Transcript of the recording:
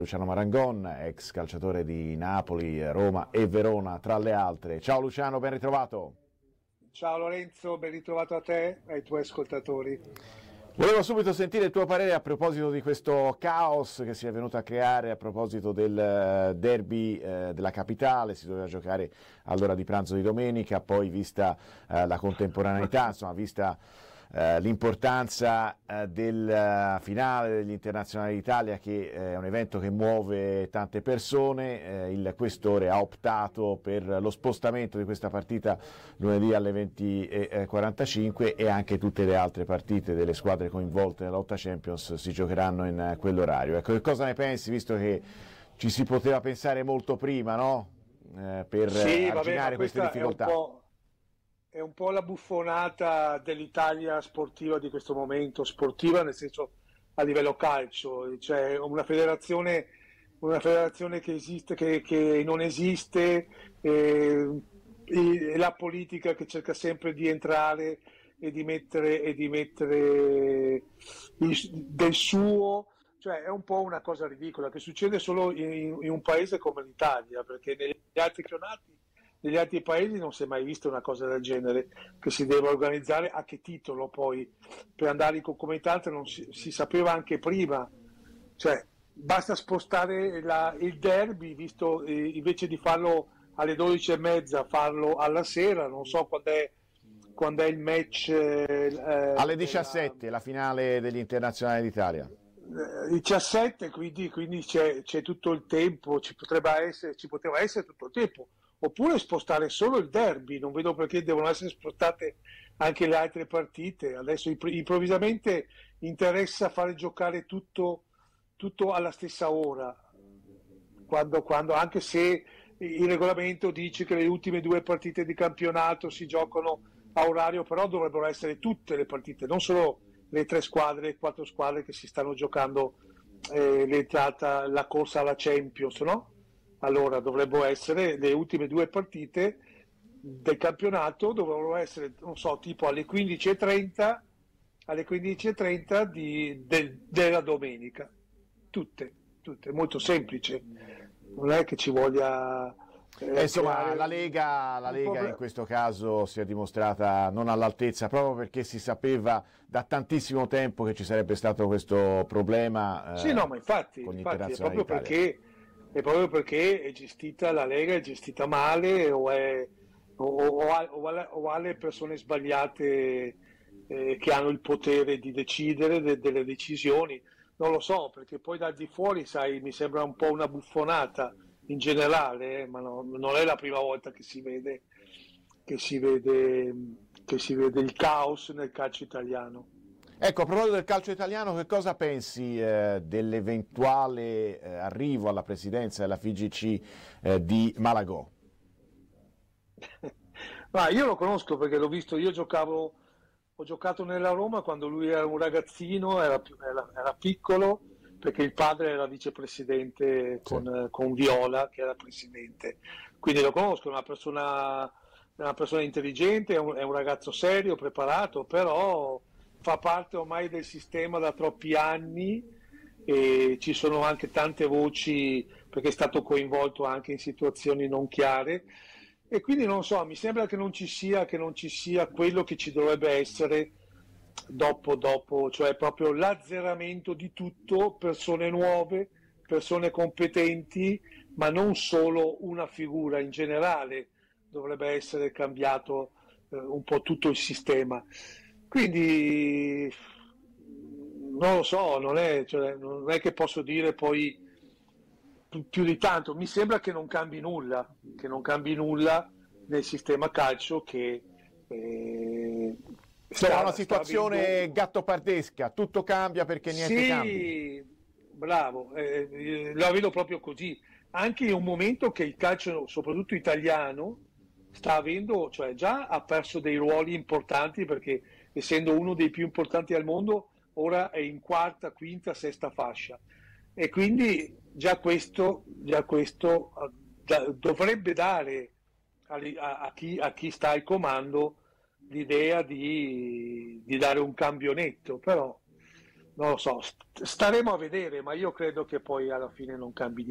Luciano Marangon, ex calciatore di Napoli, Roma e Verona, tra le altre. Ciao Luciano, ben ritrovato. Ciao Lorenzo, ben ritrovato a te e ai tuoi ascoltatori. Volevo subito sentire il tuo parere a proposito di questo caos che si è venuto a creare a proposito del derby della capitale. Si doveva giocare all'ora di pranzo di domenica, poi vista la contemporaneità, insomma, vista l'importanza del finale degli internazionali d'Italia, che è un evento che muove tante persone, il questore ha optato per lo spostamento di questa partita lunedì alle 20:45 e anche tutte le altre partite delle squadre coinvolte nella lotta Champions si giocheranno in quell'orario. Ecco, che cosa ne pensi, visto che ci si poteva pensare molto prima, no? Per Sì, arginare queste difficoltà? È un po' la buffonata dell'Italia sportiva di questo momento, sportiva nel senso a livello calcio, cioè una federazione che esiste, che non esiste, e la politica che cerca sempre di entrare e di mettere del suo, cioè è un po' una cosa ridicola che succede solo in un paese come l'Italia, perché negli altri paesi non si è mai vista una cosa del genere, che si deve organizzare a che titolo poi, per andare in concomitanza non si sapeva anche prima, cioè basta spostare il derby, visto invece di farlo alle 12:30, farlo alla sera, non so quando è il match. Alle 17, la finale degli internazionali d'Italia. 17, quindi c'è tutto il tempo, ci poteva essere tutto il tempo, oppure spostare solo il derby, non vedo perché devono essere spostate anche le altre partite. Adesso improvvisamente interessa fare giocare tutto alla stessa ora, anche se il regolamento dice che le ultime due partite di campionato si giocano a orario, però dovrebbero essere tutte le partite, non solo le 4 squadre che si stanno giocando la corsa alla Champions, no? Allora dovrebbero essere le ultime due partite del campionato, dovrebbero essere, non so, tipo alle 15:30, della domenica, tutte, molto semplice, non è che ci voglia Insomma, la Lega in questo caso si è dimostrata non all'altezza, proprio perché si sapeva da tantissimo tempo che ci sarebbe stato questo problema Sì, no, ma infatti con gli è internazionali proprio d'Italia. perché la Lega è gestita male o ha le persone sbagliate che hanno il potere di decidere delle decisioni. Non lo so, perché poi dal di fuori, sai, mi sembra un po' una buffonata in generale, ma non è la prima volta che si vede il caos nel calcio italiano. Ecco, a proposito del calcio italiano, che cosa pensi dell'eventuale arrivo alla presidenza della FIGC di Malagò? Ma io lo conosco perché l'ho visto, ho giocato nella Roma quando lui era un ragazzino, era piccolo, perché il padre era vicepresidente Sì. con Viola, che era presidente. Quindi lo conosco, è una persona intelligente, è un ragazzo serio, preparato, però fa parte ormai del sistema da troppi anni e ci sono anche tante voci perché è stato coinvolto anche in situazioni non chiare. E quindi non so, mi sembra che non ci sia quello che ci dovrebbe essere dopo, cioè proprio l'azzeramento di tutto, persone nuove, persone competenti, ma non solo una figura in generale, dovrebbe essere cambiato un po' tutto il sistema. Quindi non lo so, non è che posso dire poi più di tanto, mi sembra che non cambi nulla nel sistema calcio che Insomma, una sta situazione avendo. gattopardesca, tutto cambia perché niente cambi. Sì, bravo, la vedo proprio così. Anche in un momento che il calcio, soprattutto italiano, sta avendo, cioè già ha perso dei ruoli importanti perché essendo uno dei più importanti al mondo, ora è in quarta, quinta, sesta fascia. E quindi dovrebbe dare a chi sta al comando l'idea di dare un cambio netto, però non lo so, staremo a vedere, ma io credo che poi alla fine non cambi